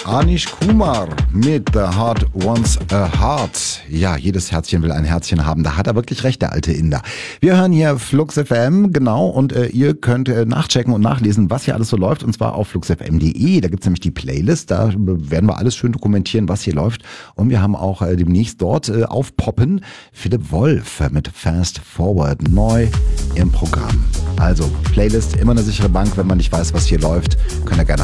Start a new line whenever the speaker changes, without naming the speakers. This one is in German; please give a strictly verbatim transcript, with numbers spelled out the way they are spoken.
Anish Kumar mit The Heart Wants a Heart. Ja, jedes Herzchen will ein Herzchen haben. Da hat er wirklich recht, der alte Inder. Wir hören hier Flux F M, genau, und äh, ihr könnt äh, nachchecken und nachlesen, was hier alles so läuft, und zwar auf flux f m punkt d e. Da gibt's nämlich die Playlist, da werden wir alles schön dokumentieren, was hier läuft. Und wir haben auch äh, demnächst dort äh, aufpoppen Philipp Wolf mit Fast Forward neu im Programm. Also, Playlist, immer eine sichere Bank, wenn man nicht weiß, was hier läuft, könnt ihr gerne